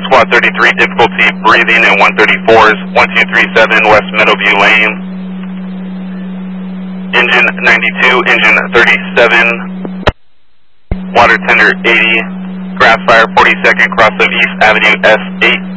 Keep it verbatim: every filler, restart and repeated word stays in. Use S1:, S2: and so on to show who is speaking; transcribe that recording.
S1: SWAT thirty-three, difficulty breathing in one thirty-fours, one two three seven West Meadowview Lane. Engine ninety-two, engine thirty-seven, water tender eighty, grass fire forty-second, cross of East Avenue S eight.